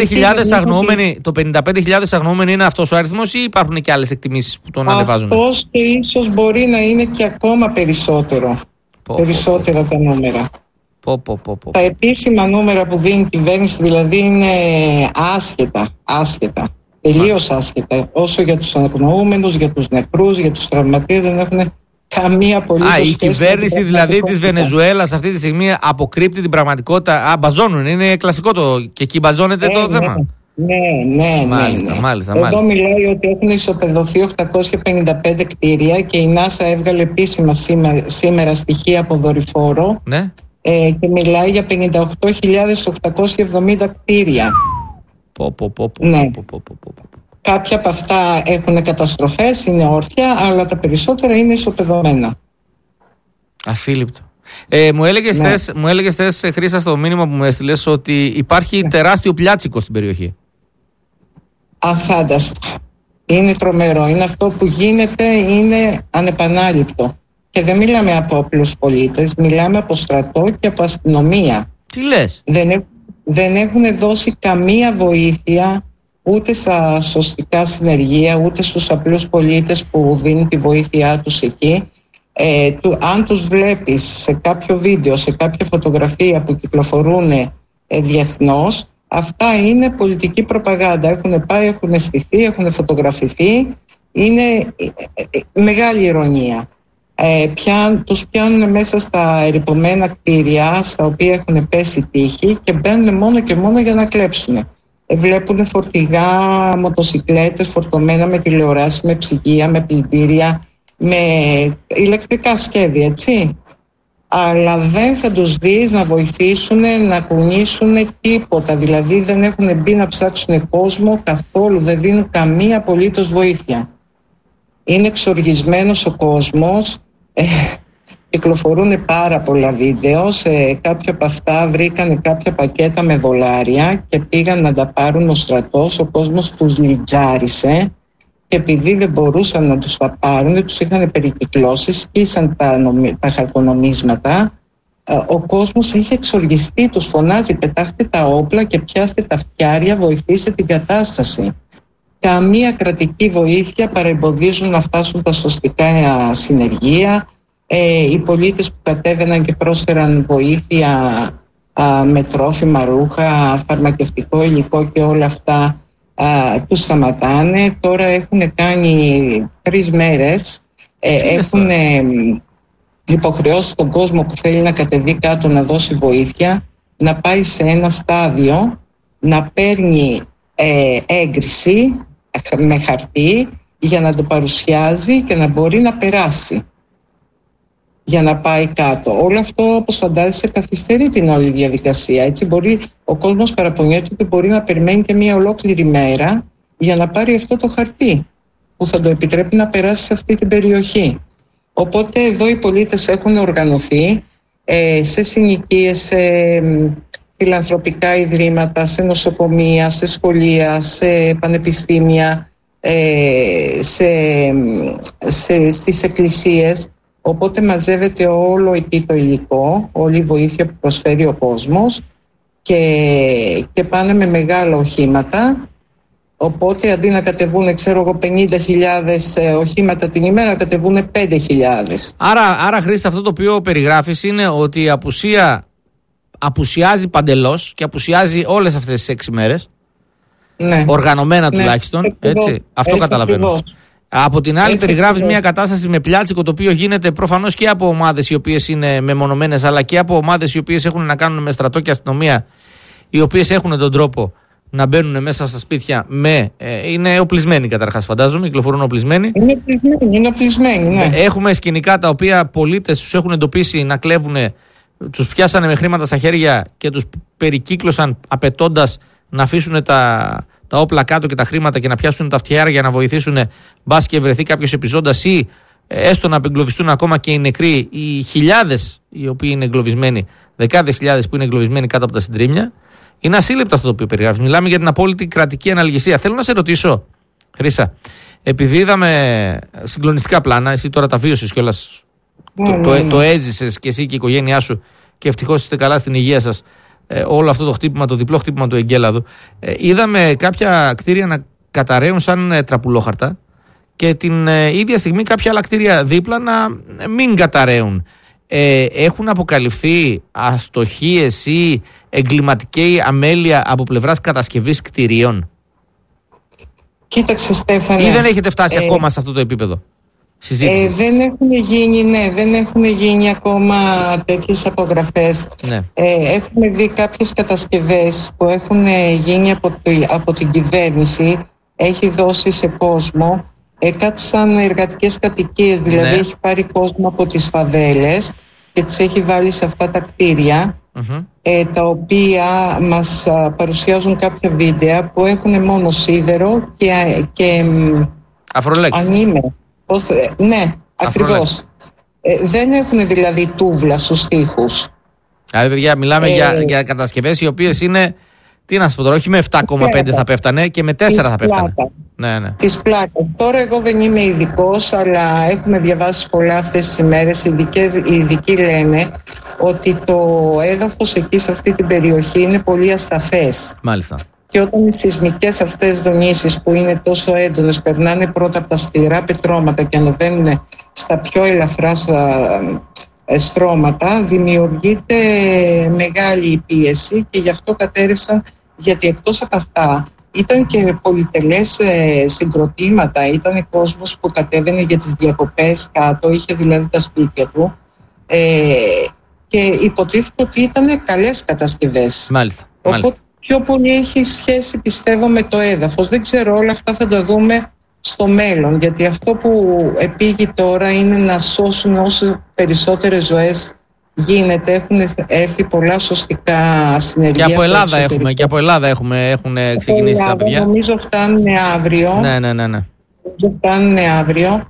55.000 αγνοούμενοι είναι αυτός ο αριθμός ή υπάρχουν και άλλες εκτιμήσεις που τον ανεβάζουν? Αυτός και ίσως μπορεί να είναι και ακόμα περισσότερο. Περισσότερα τα νούμερα. Τα επίσημα νούμερα που δίνει η κυβέρνηση δηλαδή είναι άσχετα. Τελείως άσχετα. Όσο για τους αγνοούμενους, για τους νεκρούς, για τους τραυματίες δεν έχουν καμία απολύτως σχέση. Η κυβέρνηση δηλαδή της Βενεζουέλας αυτή τη στιγμή αποκρύπτει την πραγματικότητα. Μπαζώνουν, είναι κλασικό και εκεί μπαζώνεται το θέμα. Ναι. Μάλιστα. Εδώ μιλάει ότι έχουν ισοπεδωθεί 855 κτίρια και η NASA έβγαλε επίσημα σήμερα στοιχεία από δορυφόρο και μιλάει για 58.870 κτίρια. Κάποια από αυτά έχουν καταστροφές, είναι όρθια, αλλά τα περισσότερα είναι ισοπεδωμένα. Ασύλληπτο. Μου έλεγες χθες, Χρύσα, στο μήνυμα που μου έστειλες ότι υπάρχει τεράστιο πλιάτσικο στην περιοχή. Αφάνταστο. Είναι τρομερό. Είναι αυτό που γίνεται, είναι ανεπανάληπτο. Και δεν μιλάμε από απλούς πολίτες, μιλάμε από στρατό και από αστυνομία. Τι λες? Δεν έχουν δώσει καμία βοήθεια ούτε στα σωστικά συνεργεία, ούτε στους απλούς πολίτες που δίνουν τη βοήθειά τους εκεί. Αν τους βλέπεις σε κάποιο βίντεο, σε κάποια φωτογραφία που κυκλοφορούν διεθνώς, αυτά είναι πολιτική προπαγάνδα. Έχουν πάει, έχουν στηθεί, έχουν φωτογραφηθεί. Είναι μεγάλη ηρωνία. Τους πιάνουν μέσα στα ερειπωμένα κτίρια στα οποία έχουν πέσει τείχοι και μπαίνουν μόνο και μόνο για να κλέψουν. βλέπουν φορτηγά, μοτοσικλέτες φορτωμένα με τηλεοράσεις, με ψυγεία, με πλυντήρια, με ηλεκτρικά σχέδια, έτσι. Αλλά δεν θα τους δεις να βοηθήσουν, να κουνήσουν τίποτα. Δηλαδή δεν έχουν μπει να ψάξουν κόσμο καθόλου, δεν δίνουν καμία απολύτως βοήθεια. Είναι εξοργισμένος ο κόσμος, κυκλοφορούν πάρα πολλά βίντεο, σε κάποια από αυτά βρήκανε κάποια πακέτα με δολάρια και πήγαν να τα πάρουν ο στρατός, ο κόσμος τους λιτζάρισε και επειδή δεν μπορούσαν να τους τα πάρουν, τους είχαν περικυκλώσει, σκίσαν τα χαρτονομίσματα. Ο κόσμος έχει εξοργιστεί, τους φωνάζει πετάχτε τα όπλα και πιάστε τα φτιάρια, βοηθήστε την κατάσταση. Καμία κρατική βοήθεια, παρεμποδίζουν να φτάσουν τα σωστικά συνεργεία. Οι πολίτες που κατέβαιναν και πρόσφεραν βοήθεια με τρόφιμα, ρούχα, φαρμακευτικό υλικό και όλα αυτά, τους σταματάνε. Τώρα έχουν κάνει 3 μέρες, έχουν υποχρεώσει τον κόσμο που θέλει να κατεβεί κάτω να δώσει βοήθεια να πάει σε ένα στάδιο να παίρνει έγκριση με χαρτί για να το παρουσιάζει και να μπορεί να περάσει για να πάει κάτω. Όλο αυτό, όπως φαντάζεσαι, καθυστερεί την όλη διαδικασία. Έτσι ο κόσμος παραπονιέται ότι μπορεί να περιμένει και μια ολόκληρη μέρα για να πάρει αυτό το χαρτί που θα το επιτρέπει να περάσει σε αυτή την περιοχή. Οπότε εδώ οι πολίτες έχουν οργανωθεί σε συνοικίες, σε φιλανθρωπικά ιδρύματα, σε νοσοκομεία, σε σχολεία, σε πανεπιστήμια, στις εκκλησίες. Οπότε μαζεύεται όλο εκεί το υλικό, όλη η βοήθεια που προσφέρει ο κόσμος και πάνε με μεγάλα οχήματα. Οπότε αντί να κατεβούν 50.000 οχήματα την ημέρα, κατεβούν 5.000. Άρα Χρήση, αυτό το οποίο περιγράφεις είναι ότι η απουσία απουσιάζει παντελώς και απουσιάζει όλες αυτές τις 6 μέρες. Ναι. Οργανωμένα τουλάχιστον. Έτσι. Αυτό καταλαβαίνω. Ακριβώς. Από την άλλη, περιγράφεις μια κατάσταση με πλιάτσικο, το οποίο γίνεται προφανώς και από ομάδες οι οποίες είναι μεμονωμένες, αλλά και από ομάδες οι οποίες έχουν να κάνουν με στρατό και αστυνομία, οι οποίες έχουν τον τρόπο να μπαίνουν μέσα στα σπίτια είναι οπλισμένοι καταρχάς, φαντάζομαι, κυκλοφορούν οπλισμένοι. Είναι οπλισμένοι, ναι. Έχουμε σκηνικά τα οποία πολίτες τους έχουν εντοπίσει να κλέβουν, τους πιάσανε με χρήματα στα χέρια και τους περικύκλωσαν απαιτώντας να αφήσουν τα όπλα κάτω και τα χρήματα και να πιάσουν τα φτιάρια για να βοηθήσουν, μπας και βρεθεί κάποιος επιζώντας ή έστω να απεγκλωβιστούν ακόμα και οι νεκροί, οι χιλιάδες οι οποίοι είναι εγκλωβισμένοι, δεκάδες χιλιάδες που είναι εγκλωβισμένοι κάτω από τα συντρίμμια. Είναι ασύλληπτο αυτό το οποίο περιγράφει. Μιλάμε για την απόλυτη κρατική αναλγησία. Θέλω να σε ρωτήσω, Χρύσα, επειδή είδαμε συγκλονιστικά πλάνα, εσύ τώρα τα βίωσες κιόλας, το έζησες και εσύ και η οικογένειά σου και ευτυχώς είστε καλά στην υγεία σας. Όλο αυτό το χτύπημα, το διπλό χτύπημα του Εγκέλαδου. Είδαμε κάποια κτίρια να καταραίουν σαν τραπουλόχαρτα και την ίδια στιγμή κάποια άλλα κτίρια δίπλα να μην καταραίουν. Έχουν αποκαλυφθεί αστοχίες ή εγκληματική αμέλεια από πλευράς κατασκευής κτιρίων? Κοίταξε, Στέφανε, ή δεν έχετε φτάσει ακόμα σε αυτό το επίπεδο συζήτησης? Δεν έχουν γίνει ακόμα τέτοιες απογραφές. Ναι. Έχουμε δει κάποιες κατασκευές που έχουν γίνει από την κυβέρνηση, έχει δώσει σε κόσμο, κάτι σαν εργατικές κατοικίες, δηλαδή ναι. Έχει πάρει κόσμο από τις φαβέλες και τις έχει βάλει σε αυτά τα κτίρια, τα οποία μας παρουσιάζουν κάποια βίντεο που έχουν μόνο σίδερο και ανήμε. Ναι, ακριβώς. Δεν έχουν δηλαδή τούβλα στους τοίχους. Δηλαδή, παιδιά, μιλάμε για κατασκευές οι οποίες είναι, τι να σας πω τώρα, όχι με 7,5 θα πέφτανε και με 4 θα πέφτανε. Ναι. Της πλάκας. Τώρα εγώ δεν είμαι ειδικός, αλλά έχουμε διαβάσει πολλά αυτές τις ημέρες. Οι ειδικοί λένε ότι το έδαφος εκεί σε αυτή την περιοχή είναι πολύ ασταθές. Μάλιστα. Και όταν οι σεισμικές αυτές δονήσεις που είναι τόσο έντονες περνάνε πρώτα από τα σκληρά πετρώματα και ανεβαίνουν στα πιο ελαφρά στρώματα, δημιουργείται μεγάλη πίεση και γι' αυτό κατέρευσαν, γιατί εκτός από αυτά ήταν και πολυτελές συγκροτήματα, ήταν κόσμος που κατέβαινε για τις διακοπές κάτω, είχε δηλαδή τα σπίτια του και υποτίθεται ότι ήταν καλές κατασκευές. Μάλιστα. πιο πολύ έχει σχέση, πιστεύω, με το έδαφος. Δεν ξέρω, όλα αυτά θα τα δούμε στο μέλλον, γιατί αυτό που επήγει τώρα είναι να σώσουν όσο περισσότερες ζωές γίνεται. Έχουν έρθει πολλά σωστικά συνεργεία. Και από Ελλάδα έχουν ξεκινήσει τα παιδιά. Νομίζω φτάνουν αύριο. Ναι. Φτάνουν αύριο.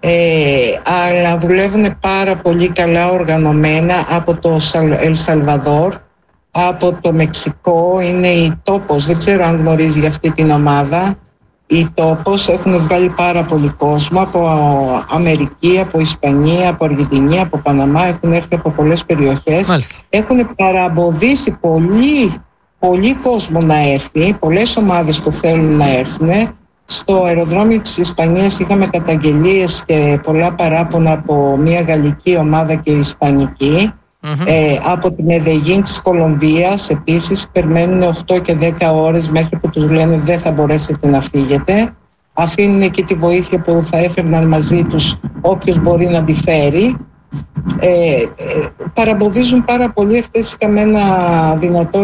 Αλλά δουλεύουν πάρα πολύ καλά οργανωμένα από το Ελ Σαλβαδόρ, από το Μεξικό. Είναι η Τόπος, δεν ξέρω αν γνωρίζει για αυτή την ομάδα. Οι Τόπος έχουν βγάλει πάρα πολύ κόσμο από Αμερική, από Ισπανία, από Αργεντινή, από Παναμά. Έχουν έρθει από πολλές περιοχές. Μάλιστα. Έχουν παραμποδίσει πολύ κόσμο να έρθει, πολλές ομάδες που θέλουν να έρθουν. Στο αεροδρόμιο της Ισπανίας είχαμε καταγγελίες και πολλά παράπονα από μια γαλλική ομάδα και ισπανική. Από την Εδεγίν της Κολομβίας επίσης περιμένουν 8 και 10 ώρες μέχρι που τους λένε δεν θα μπορέσετε να φύγετε. Αφήνουν εκεί τη βοήθεια που θα έφερναν μαζί τους όποιος μπορεί να τη φέρει. Παραμποδίζουν πάρα πολύ. Χθες είχαμε ένα δυνατό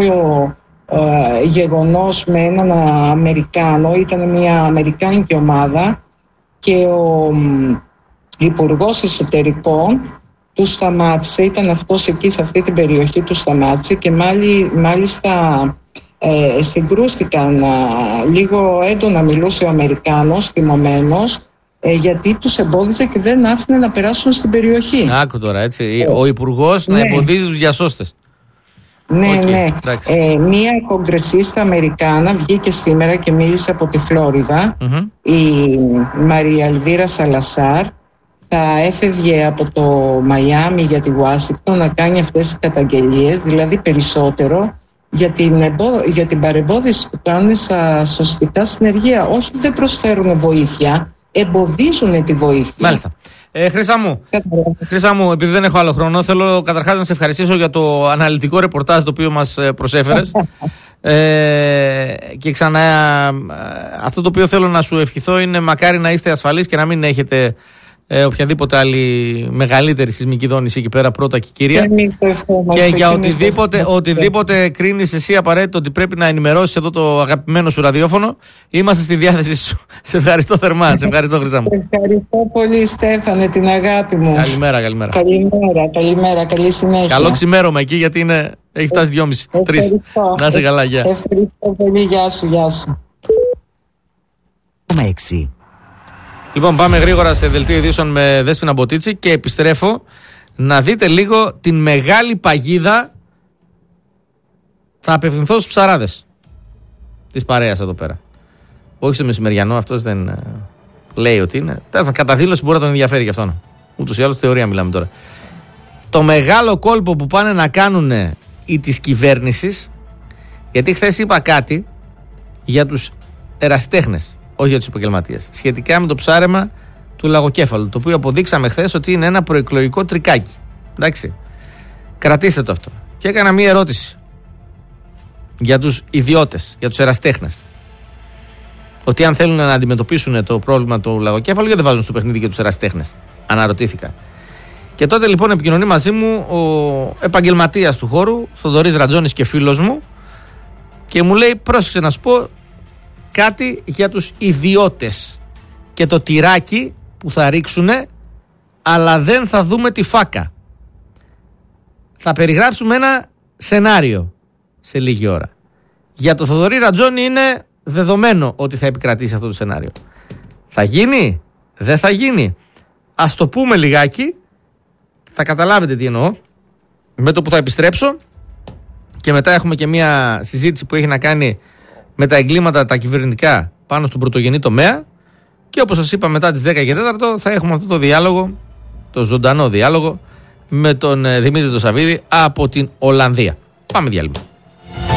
γεγονός με έναν Αμερικάνο. Ήταν μια αμερικάνικη ομάδα και ο υπουργός εσωτερικών του σταμάτησε, ήταν αυτός εκεί σε αυτή την περιοχή, του σταμάτησε και μάλιστα συγκρούστηκαν, λίγο έντονα μιλούσε ο Αμερικάνος θυμωμένος, γιατί τους εμπόδιζε και δεν άφηνε να περάσουν στην περιοχή. Άκου τώρα, έτσι, ο υπουργός να εμποδίζει τους διασώστες. Ναι. Μία κογκρεσίστα Αμερικάνα βγήκε σήμερα και μίλησε από τη Φλόριδα, η Μαρία Ελβίρα Σαλασάρ. Θα έφευγε από το Μαϊάμι για τη Ουάσιγκτον να κάνει αυτές τις καταγγελίες, δηλαδή περισσότερο για την παρεμπόδιση που κάνουν στα σωστικά συνεργεία. Όχι, δεν προσφέρουν βοήθεια, εμποδίζουν τη βοήθεια. Μάλιστα. Χρύσα μου, επειδή δεν έχω άλλο χρόνο, θέλω καταρχάς να σε ευχαριστήσω για το αναλυτικό ρεπορτάζ το οποίο μας προσέφερες. Και ξανά αυτό το οποίο θέλω να σου ευχηθώ είναι μακάρι να είστε ασφαλείς και να μην έχετε οποιαδήποτε άλλη μεγαλύτερη σεισμική δόνηση εκεί πέρα πρώτα και κύρια. Και για οτιδήποτε κρίνεις εσύ απαραίτητο ότι πρέπει να ενημερώσεις εδώ το αγαπημένο σου ραδιόφωνο, είμαστε στη διάθεσή σου. Σε ευχαριστώ θερμά. Σε ευχαριστώ, Χρυσά μου. Ευχαριστώ πολύ, Στέφανε, την αγάπη μου. Καλημέρα. Καλημέρα, καλή συνέχεια. Καλό ξημέρωμα εκεί, γιατί έχει φτάσει 2:30-3. Να είσαι καλά, γεια. Ευχαριστώ πολύ, γεια σου. Λοιπόν, πάμε γρήγορα σε δελτίο ειδήσεων με Δέσποινα Μποτίτσι και επιστρέφω να δείτε λίγο την μεγάλη παγίδα. Θα απευθυνθώ στους ψαράδες της παρέας εδώ πέρα. Όχι στο μεσημεριανό, αυτός δεν λέει ότι είναι. Κατά δήλωση μπορεί να τον ενδιαφέρει και αυτόν. Ούτως ή άλλως θεωρία μιλάμε τώρα. Το μεγάλο κόλπο που πάνε να κάνουν οι της κυβέρνησης, γιατί χθες είπα κάτι για τους ερασιτέχνες, όχι για τους επαγγελματίες, σχετικά με το ψάρεμα του λαγοκέφαλου, το οποίο αποδείξαμε χθες ότι είναι ένα προεκλογικό τρικάκι. Εντάξει. Κρατήστε το αυτό. Και έκανα μία ερώτηση για τους ιδιώτες, για τους ερασιτέχνες. Ότι αν θέλουν να αντιμετωπίσουν το πρόβλημα του λαγοκέφαλου, γιατί δεν βάζουν στο παιχνίδι και τους ερασιτέχνες. Αναρωτήθηκα. Και τότε λοιπόν επικοινωνεί μαζί μου ο επαγγελματίας του χώρου, Θοδωρής Ρατζώνης και φίλος μου, και μου λέει: πρόσεξε να σου πω κάτι για τους ιδιώτες και το τυράκι που θα ρίξουνε, αλλά δεν θα δούμε τη φάκα. Θα περιγράψουμε ένα σενάριο σε λίγη ώρα. Για το Θοδωρή Ρατζώνη είναι δεδομένο ότι θα επικρατήσει αυτό το σενάριο. Θα γίνει, δεν θα γίνει? Ας το πούμε λιγάκι, θα καταλάβετε τι εννοώ με το που θα επιστρέψω, και μετά έχουμε και μια συζήτηση που έχει να κάνει με τα εγκλήματα τα κυβερνητικά πάνω στον πρωτογενή τομέα, και όπως σας είπα μετά τις 10 και 4 θα έχουμε αυτό το διάλογο, το ζωντανό διάλογο με τον Δημήτρη τον Σαββίδη από την Ολλανδία. Πάμε διάλειμμα.